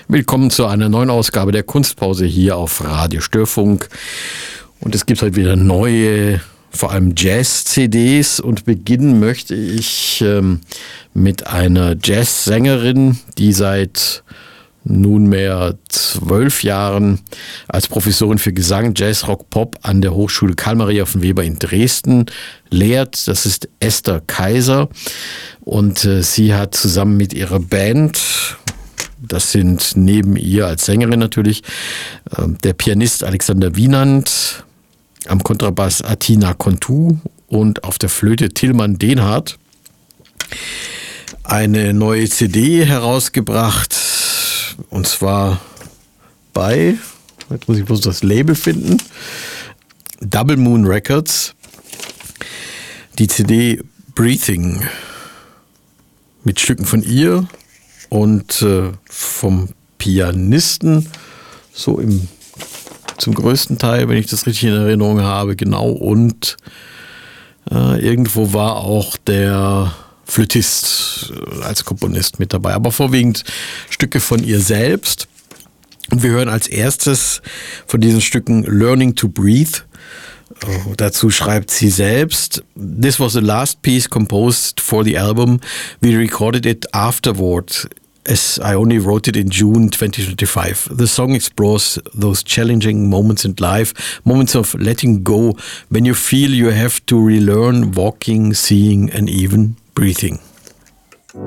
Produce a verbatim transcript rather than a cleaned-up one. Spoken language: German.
Willkommen zu einer neuen Ausgabe der Kunstpause hier auf Radio Störfunk. Und es gibt heute wieder neue, vor allem Jazz-C Ds. Und beginnen möchte ich ähm, mit einer Jazzsängerin, die seit nunmehr zwölf Jahren als Professorin für Gesang, Jazz, Rock, Pop an der Hochschule Karl Maria von Weber in Dresden lehrt. Das ist Esther Kaiser. Und äh, sie hat zusammen mit ihrer Band, das sind neben ihr als Sängerin natürlich äh, der Pianist Alexander Wienand, am Kontrabass Atina Kontu und auf der Flöte Tilman Denhardt, eine neue C D herausgebracht. Und zwar bei, jetzt muss ich bloß das Label finden, Double Moon Records. Die C D Breathing mit Stücken von ihr und äh, vom Pianisten, so im, zum größten Teil, wenn ich das richtig in Erinnerung habe, genau. Und äh, irgendwo war auch der Flötist als Komponist mit dabei, aber vorwiegend Stücke von ihr selbst. Und wir hören als erstes von diesen Stücken Learning to Breathe. Uh, dazu schreibt sie selbst: This was the last piece composed for the album. We recorded it afterward, as I only wrote it in June twenty twenty-five. The song explores those challenging moments in life, moments of letting go, when you feel you have to relearn walking, seeing and even breathing.